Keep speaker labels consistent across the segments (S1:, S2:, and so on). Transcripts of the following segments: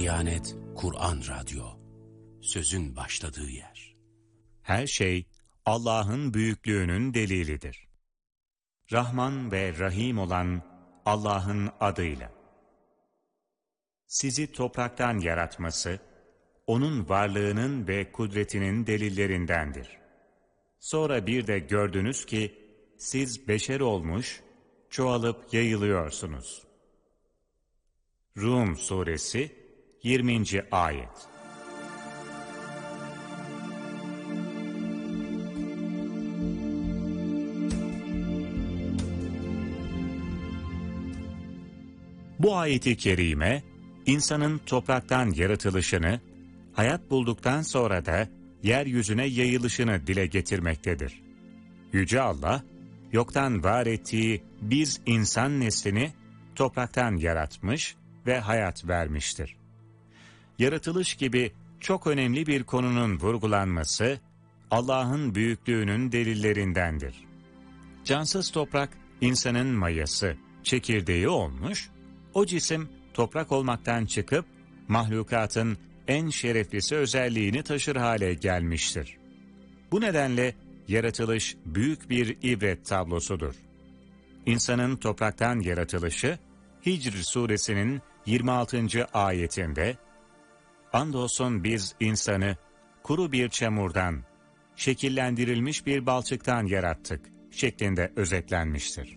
S1: Diyanet Kur'an Radyo, sözün başladığı yer.
S2: Her şey Allah'ın büyüklüğünün delilidir. Rahman ve Rahim olan Allah'ın adıyla. Sizi topraktan yaratması, O'nun varlığının ve kudretinin delillerindendir. Sonra bir de gördünüz ki, siz beşer olmuş, çoğalıp yayılıyorsunuz. Rum Suresi 20. Ayet. Bu ayeti kerime, insanın topraktan yaratılışını, hayat bulduktan sonra da yeryüzüne yayılışını dile getirmektedir. Yüce Allah, yoktan var ettiği biz insan neslini topraktan yaratmış ve hayat vermiştir. Yaratılış gibi çok önemli bir konunun vurgulanması, Allah'ın büyüklüğünün delillerindendir. Cansız toprak, insanın mayası, çekirdeği olmuş, o cisim toprak olmaktan çıkıp, mahlukatın en şereflisi özelliğini taşır hale gelmiştir. Bu nedenle yaratılış büyük bir ibret tablosudur. İnsanın topraktan yaratılışı, Hicr suresinin 26. ayetinde, "Andolsun biz insanı kuru bir çamurdan, şekillendirilmiş bir balçıktan yarattık" şeklinde özetlenmiştir.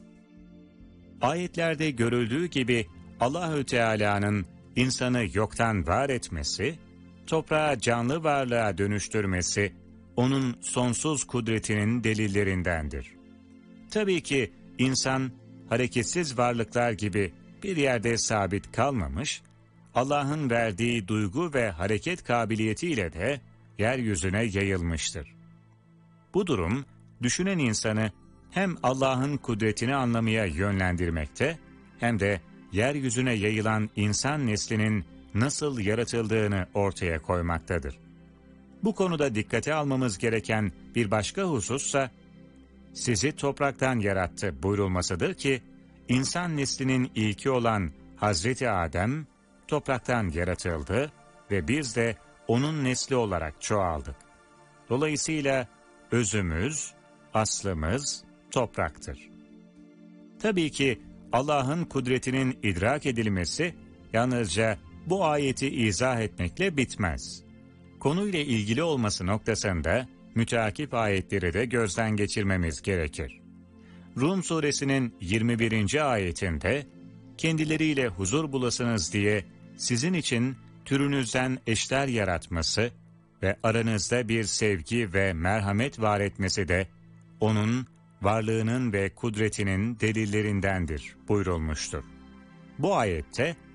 S2: Ayetlerde görüldüğü gibi Allahü Teala'nın insanı yoktan var etmesi, toprağı canlı varlığa dönüştürmesi, O'nun sonsuz kudretinin delillerindendir. Tabii ki insan hareketsiz varlıklar gibi bir yerde sabit kalmamış, Allah'ın verdiği duygu ve hareket kabiliyetiyle de yeryüzüne yayılmıştır. Bu durum, düşünen insanı hem Allah'ın kudretini anlamaya yönlendirmekte, hem de yeryüzüne yayılan insan neslinin nasıl yaratıldığını ortaya koymaktadır. Bu konuda dikkate almamız gereken bir başka husussa, sizi topraktan yarattı buyurulmasıdır ki, insan neslinin ilki olan Hazreti Adem, topraktan yaratıldı ve biz de onun nesli olarak çoğaldık. Dolayısıyla özümüz, aslımız topraktır. Tabii ki Allah'ın kudretinin idrak edilmesi, yalnızca bu ayeti izah etmekle bitmez. Konuyla ilgili olması noktasında, müteakip ayetleri de gözden geçirmemiz gerekir. Rum suresinin 21. ayetinde, kendileriyle huzur bulasınız diye sizin için türünüzden eşler yaratması ve aranızda bir sevgi ve merhamet var etmesi de O'nun varlığının ve kudretinin delillerindendir buyurulmuştur. Bu ayette